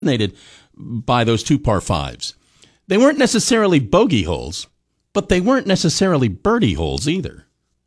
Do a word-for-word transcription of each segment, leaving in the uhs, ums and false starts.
fascinated by those two par fives. They weren't necessarily bogey holes, but they weren't necessarily birdie holes either.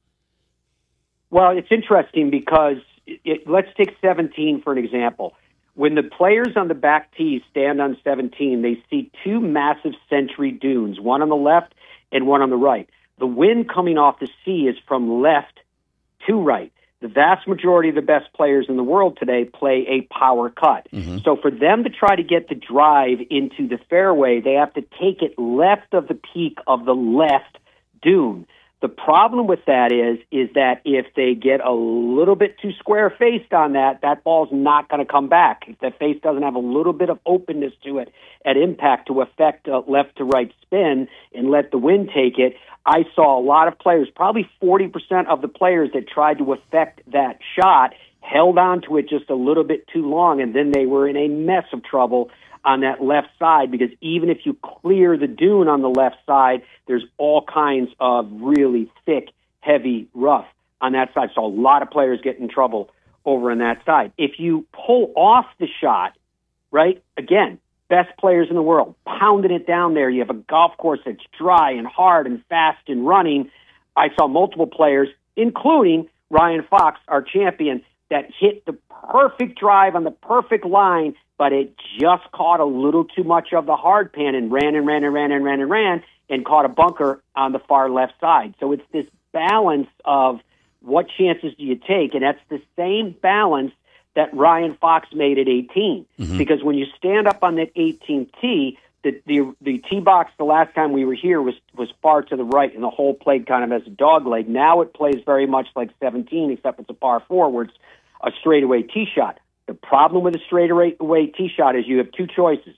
Well, it's interesting because it, it, let's take seventeen for an example. When the players on the back tee stand on seventeen, they see two massive century dunes, one on the left and one on the right. The wind coming off the sea is from left to right. The vast majority of the best players in the world today play a power cut. Mm-hmm. So for them to try to get the drive into the fairway, they have to take it left of the peak of the left dune. The problem with that is, is that if they get a little bit too square-faced on that, that ball's not going to come back. If the face doesn't have a little bit of openness to it at impact to affect uh, left-to-right spin and let the wind take it, I saw a lot of players, probably forty percent of the players that tried to affect that shot, held on to it just a little bit too long, and then they were in a mess of trouble on that left side, because even if you clear the dune on the left side, there's all kinds of really thick, heavy rough on that side. So a lot of players get in trouble over on that side. If you pull off the shot, right, again, best players in the world, pounding it down there. You have a golf course that's dry and hard and fast and running. I saw multiple players, including Ryan Fox, our champion, that hit the perfect drive on the perfect line, but it just caught a little too much of the hard pan and ran and ran and ran and ran and ran and caught a bunker on the far left side. So it's this balance of what chances do you take, and that's the same balance that Ryan Fox made at eighteen. Mm-hmm. Because when you stand up on that eighteenth tee, the, the the tee box the last time we were here was, was far to the right, and the hole played kind of as a dog leg. Now it plays very much like seventeen, except it's a par four where it's a straightaway tee shot. The problem with a straightaway tee shot is you have two choices.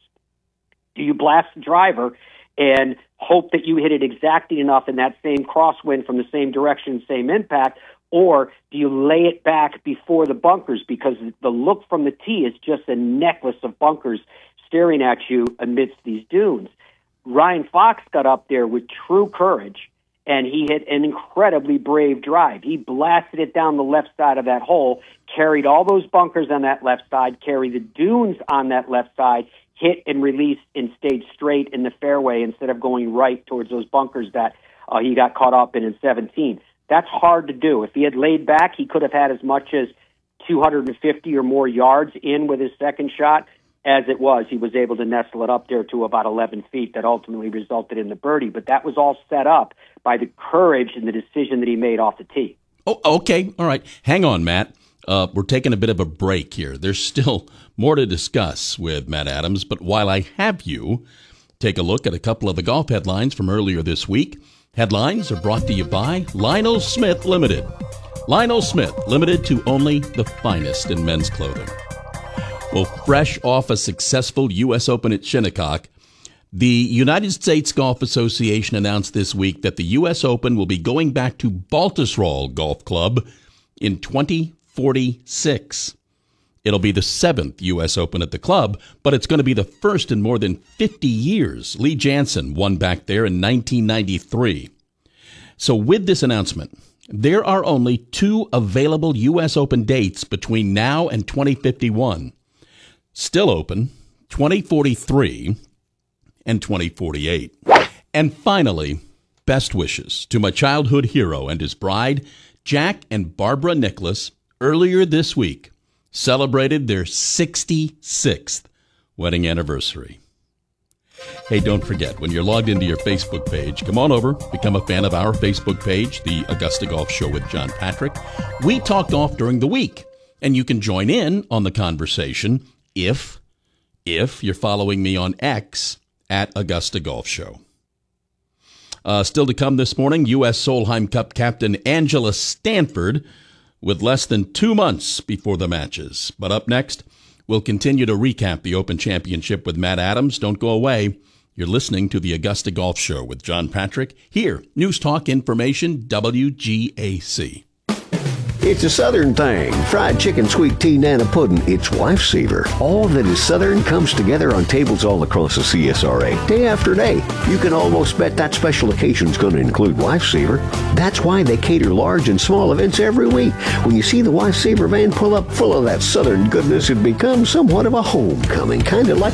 Do you blast the driver and hope that you hit it exactly enough in that same crosswind from the same direction, same impact, or do you lay it back before the bunkers, because the look from the tee is just a necklace of bunkers staring at you amidst these dunes. Ryan Fox got up there with true courage, and he hit an incredibly brave drive. He blasted it down the left side of that hole, carried all those bunkers on that left side, carried the dunes on that left side, hit and released and stayed straight in the fairway instead of going right towards those bunkers that uh, he got caught up in in seventeen. That's hard to do. If he had laid back, he could have had as much as two hundred fifty or more yards in with his second shot. As it was, he was able to nestle it up there to about eleven feet that ultimately resulted in the birdie. But that was all set up by the courage and the decision that he made off the tee. Oh, okay. All right. Hang on, Matt. Uh, we're taking a bit of a break here. There's still more to discuss with Matt Adams. But while I have you, take a look at a couple of the golf headlines from earlier this week. Headlines are brought to you by Lionel Smith Limited. Lionel Smith Limited, to only the finest in men's clothing. Well, fresh off a successful U S Open at Shinnecock, the United States Golf Association announced this week that the U S Open will be going back to Baltusrol Golf Club in twenty forty-six. It'll be the seventh U S Open at the club, but it's going to be the first in more than fifty years. Lee Janzen won back there in nineteen ninety-three. So with this announcement, there are only two available U S Open dates between now and twenty fifty-one. Still open, twenty forty-three and twenty forty-eight. And finally, best wishes to my childhood hero and his bride, Jack and Barbara Nicholas, earlier this week celebrated their sixty-sixth wedding anniversary. Hey, don't forget, when you're logged into your Facebook page, come on over, become a fan of our Facebook page, the Augusta Golf Show with John Patrick. We talk golf during the week, and you can join in on the conversation if, if you're following me on X at Augusta Golf Show. Uh, still to come this morning, U S Solheim Cup captain Angela Stanford with less than two months before the matches. But up next, we'll continue to recap the Open Championship with Matt Adams. Don't go away. You're listening to the Augusta Golf Show with John Patrick. Here, News Talk Information, W G A C. It's a Southern thing. Fried chicken, sweet tea, nana pudding. It's Lifesaver. All that is Southern comes together on tables all across the C S R A. Day after day, you can almost bet that special occasion's going to include Lifesaver. That's why they cater large and small events every week. When you see the Lifesaver van pull up full of that Southern goodness, it becomes somewhat of a homecoming, kind of like